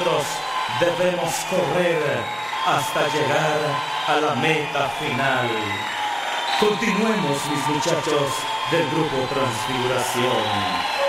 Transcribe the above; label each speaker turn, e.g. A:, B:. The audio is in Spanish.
A: nosotros debemos correr hasta llegar a la meta final. Continuemos, mis muchachos del Grupo Transfiguración.